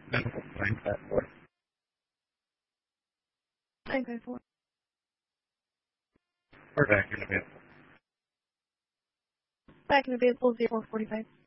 Medical 954. 954. Or back in available. Back in available 0445.